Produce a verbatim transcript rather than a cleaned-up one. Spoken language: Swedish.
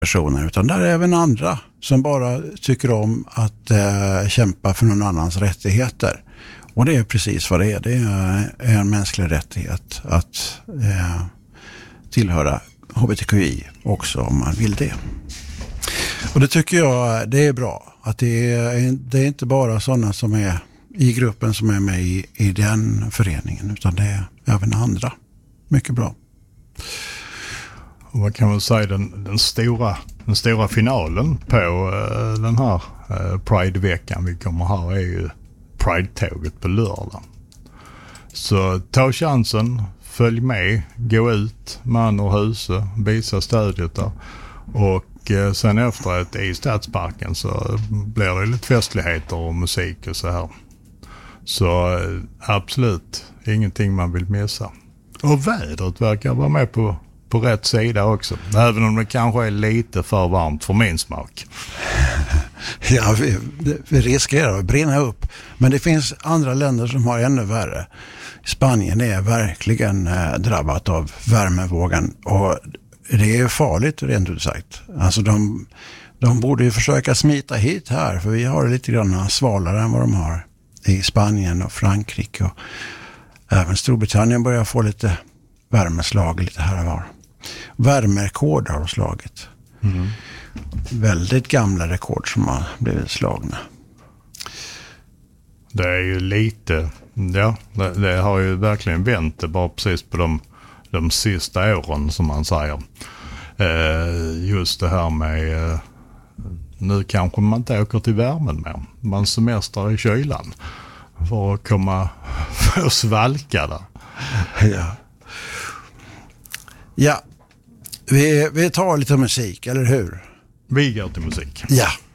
personer, utan där är även andra som bara tycker om att eh, kämpa för någon annans rättigheter. Och det är precis vad det är. Det är en mänsklig rättighet att eh, tillhöra H B T Q I också om man vill det. Och det tycker jag det är bra. Att det är, det är inte bara sådana som är i gruppen som är med i, i den föreningen, utan det är även andra. Mycket bra. Och vad kan man säga, den, den, stora, den stora finalen på uh, den här uh, Pride-veckan vi kommer ha är ju Pride-tåget på lördag. Så ta chansen, följ med, gå ut, man och huset, visa stödet där. Och uh, sen efteråt i Stadsparken så blir det lite festligheter och musik och så här. Så uh, absolut ingenting man vill missa. Och vädret verkar vara med på på rätt sida också. Även om det kanske är lite för varmt för min smak. Ja, vi, vi riskerar att brinna upp. Men det finns andra länder som har ännu värre. Spanien är verkligen eh, drabbat av värmevågen. Och det är farligt rent ut sagt. Alltså de, de borde ju försöka smita hit här. För vi har lite grann svalare än vad de har i Spanien och Frankrike. Och även Storbritannien börjar få lite värmeslag lite här och var. Värmerekord har slagit. Mm. Väldigt gamla rekord som har blivit slagna. Det är ju lite, ja, det, det har ju verkligen vänt det bara precis på de, de sista åren som man säger. Eh, just det här med, eh, nu kanske man inte åker till värmen mer. Man semestrar i kylan för att komma, för att svalka där. Ja. Ja, vi, vi tar lite musik, eller hur? Vi går till musik. Ja.